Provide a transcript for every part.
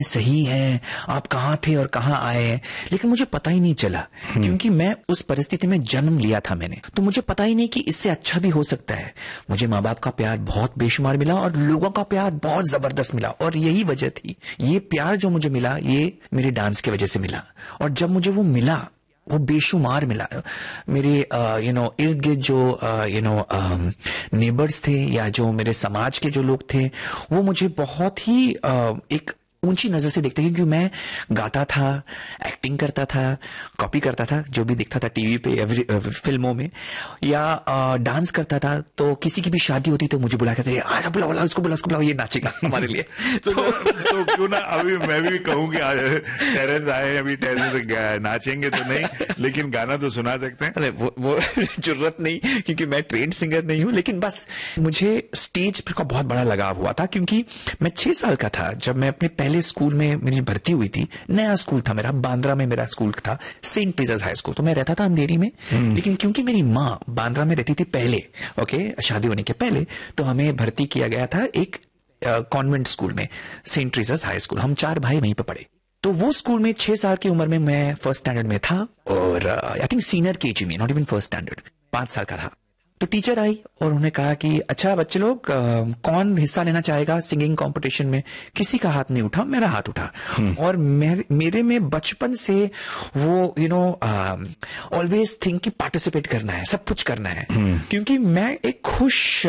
सही हैं, आप कहाँ थे और कहाँ आए हैं, लेकिन मुझे पता ही नहीं चला क्योंकि मैं उस परिस्थिति में जन्म लिया था मैंने, तो मुझे पता ही नहीं कि इससे अच्छा भी हो सकता है। मुझे माँ बाप का प्यार बहुत बेशुमार मिला और लोगों का प्यार बहुत जबरदस्त मिला, और यही वजह थी, ये प्यार जो मुझे मिला ये मेरे डांस की वजह से मिला। और जब मुझे वो मिला, वो बेशुमार मिला, मेरे इर्द गिर्द जो नेबर्स थे या जो मेरे समाज के जो लोग थे, वो मुझे बहुत ही एक ऊंची नजर से देखते, क्योंकि मैं गाता था, एक्टिंग करता था, कॉपी करता था जो भी दिखता था टीवी पे, फिल्मों में, या डांस करता था। तो किसी की भी शादी होती तो मुझे बुला के आजा, बुलाओ उसको बुलाओ, ये नाचेगा हमारे लिए। तो क्यों ना अभी मैं भी कहूँ कि टेरेंस आए, अभी टेरेंस नाचेंगे तो नहीं, लेकिन गाना तो सुना सकते हैं। अरे वो जरूरत नहीं, क्योंकि मैं ट्रेंड सिंगर नहीं हूँ, लेकिन बस मुझे स्टेज का बहुत बड़ा लगाव हुआ था, क्योंकि मैं 6 साल का था जब मैं अपने पहले स्कूल में मेरी भर्ती हुई थी। नया स्कूल था मेरा, बांद्रा में मेरा स्कूल था, सेंट टीजर्स हाई स्कूल। तो मैं रहता था अंधेरी में, लेकिन क्योंकि मेरी माँ बांद्रा में रहती थी पहले, शादी होने के पहले, तो हमें भर्ती किया गया था एक कॉन्वेंट स्कूल में, सेंट टीजर्स हाई स्कूल। हम 4 भाई वहीं पर पढ़े। तो वो स्कूल में 6 साल की उम्र में मैं फर्स्ट स्टैंडर्ड में था, और आई थिंक सीनियर केजी में, नॉट इवन फर्स्ट स्टैंडर्ड, 5 साल का था। तो टीचर आई और उन्होंने कहा कि अच्छा बच्चे लोग, कौन हिस्सा लेना चाहेगा सिंगिंग कंपटीशन में। किसी का हाथ नहीं उठा, मेरा हाथ उठा। और मेरे में बचपन से वो ऑलवेज थिंक कि पार्टिसिपेट करना है, सब कुछ करना है, क्योंकि मैं एक खुश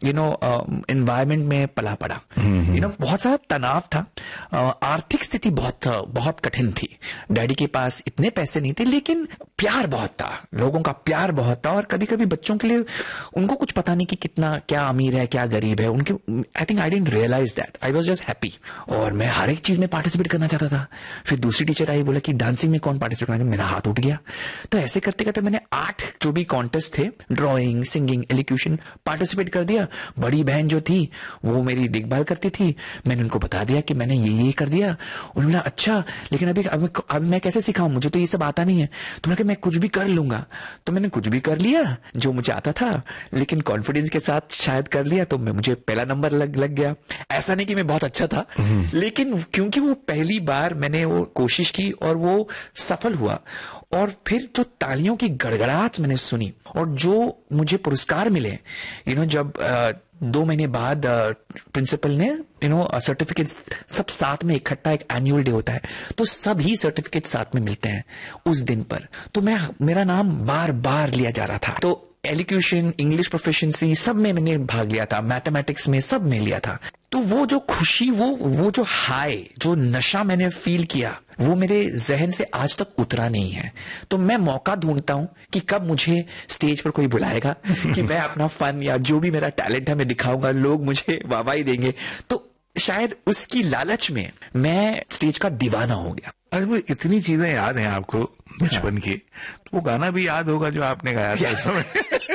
एनवायरमेंट में पला पड़ा। बहुत सारा तनाव था, आर्थिक स्थिति बहुत कठिन थी, डैडी के पास इतने पैसे नहीं थे, लेकिन प्यार बहुत था, लोगों का प्यार बहुत था। और कभी कभी बच्चों के लिए उनको कुछ पता नहीं कि कितना, क्या अमीर है क्या गरीब है, उनके I think I didn't realise that, I was just happy. और मैं हर एक चीज में पार्टिसिपेट करना चाहता था। फिर दूसरी टीचर आई, बोला कि डांसिंग में कौन पार्टिसिपेट करना, मेरा हाथ उठ गया। तो ऐसे करते करते मैंने 8 जो भी कॉन्टेस्ट थे, ड्राइंग, सिंगिंग, एलिक्यूशन, पार्टिसिपेट कर दिया। बड़ी बहन जो थी वो मेरी देखभाल करती थी, मैंने उनको बता दिया कि मैंने ये कर दिया। उन्होंने बोला अच्छा, लेकिन अभी मैं कैसे सिखाऊं, मुझे तो ये सब आता नहीं है। तो मैंने कहा मैं कुछ भी कर लूंगा। तो मैंने कुछ भी कर लिया जो मुझे आता था, लेकिन कॉन्फिडेंस के साथ शायद कर लिया, तो मुझे पहला नंबर लग गया। ऐसा नहीं कि मैं बहुत अच्छा था, लेकिन क्योंकि वो पहली बार मैंने वो कोशिश की और वो सफल हुआ। और फिर जो तालियों की गड़गड़ाहट मैंने सुनी और जो मुझे पुरस्कार मिले, जब 2 महीने बाद प्रिंसिपल ने सर्टिफिकेट सब साथ में इकट्ठा, एक एनुअल डे होता है, तो सभी सर्टिफिकेट साथ में मिलते हैं उस दिन पर। तो मेरा नाम बार बार लिया जा रहा था। तो एलिक्यूशन, इंग्लिश प्रोफिशिएंसी सब में मैंने भाग लिया था, मैथमेटिक्स में सब में लिया था। तो वो जो खुशी, वो जो हाई, जो नशा मैंने फील किया, वो मेरे जहन से आज तक उतरा नहीं है। तो मैं मौका ढूंढता हूं कि कब मुझे स्टेज पर कोई बुलाएगा कि मैं अपना फन या जो भी मेरा टैलेंट है मैं दिखाऊंगा, लोग मुझे वाहवाही देंगे। तो शायद उसकी लालच में मैं स्टेज का दीवाना हो गया। अरे इतनी चीजें याद हैं आपको बचपन की, तो वो गाना भी याद होगा जो आपने गाया था उस समय।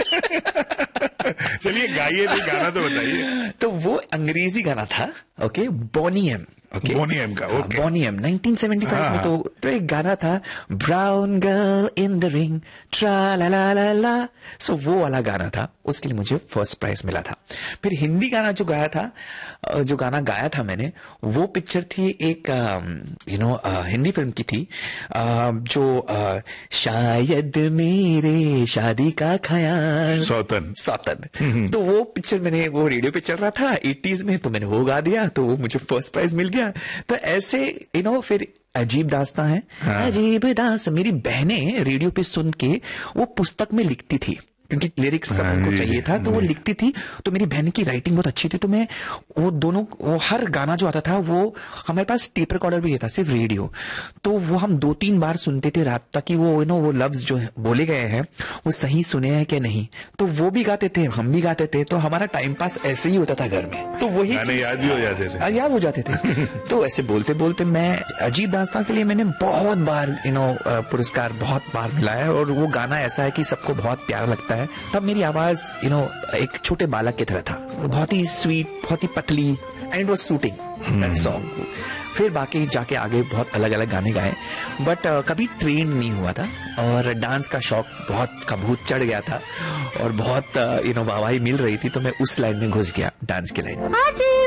चलिए गाइए, तो गाना तो बताइए। तो वो अंग्रेजी गाना था, बोनी एम। बोनी एम का, बोनी एम 1975 में। तो एक गाना था, brown girl in the ring, ट्रा ला ला ला ला। सो वो वाला गाना था, उसके लिए मुझे फर्स्ट प्राइज मिला था। फिर हिंदी गाना जो गाना गाया था मैंने, वो पिक्चर थी एक हिंदी फिल्म की थी, जो शायद मेरे शादी का ख्याल, सौतन। तो वो पिक्चर वो रेडियो पे चल रहा था 80s में, तो मैंने वो गा दिया, तो वो मुझे फर्स्ट प्राइज मिल गया। तो ऐसे फिर अजीब दास्तां है। अजीब दास्तां मेरी बहनें रेडियो पे सुन के वो पुस्तक में लिखती थी, क्योंकि लिरिक्स सब उनको चाहिए था, तो वो लिखती थी। तो मेरी बहन की राइटिंग बहुत अच्छी थी, तो मैं वो हर गाना जो आता था, वो हमारे पास टेप रिकॉर्डर भी था, सिर्फ रेडियो, तो वो हम 2-3 बार सुनते थे रात तक कि वो लफ्ज जो बोले गए हैं वो सही सुने हैं कि नहीं। तो वो भी गाते थे, हम भी गाते थे, तो हमारा टाइम पास ऐसे ही होता था घर में। तो वही याद भी हो जाते थे, याद हो जाते थे। तो ऐसे बोलते बोलते मैं अजीब दास्तां के लिए मैंने बहुत बार पुरस्कार बहुत बार मिला है। और वो गाना ऐसा है कि सबको बहुत प्यारा लगता है। तब मेरी आवाज एक छोटे बालक की तरह था, बहुत ही स्वीट, बहुत ही पतली, and it was shooting that song. फिर बाकी जाके आगे बहुत अलग अलग गाने गाए, बट कभी ट्रेन नहीं हुआ था। और डांस का शौक बहुत कबूत चढ़ गया था और बहुत वाहवाही मिल रही थी, तो मैं उस लाइन में घुस गया, डांस की लाइन में।